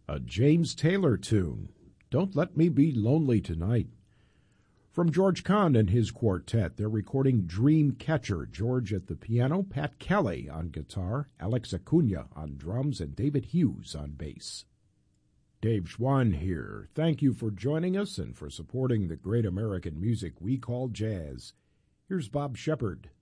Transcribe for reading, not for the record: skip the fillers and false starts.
A James Taylor tune, Don't Let Me Be Lonely Tonight. From George Kahn and his quartet, they're recording Dream Catcher. George at the piano, Pat Kelly on guitar, Alex Acuna on drums, and David Hughes on bass. Dave Schwann here. Thank you for joining us and for supporting the great American music we call jazz. Here's Bob Shepard.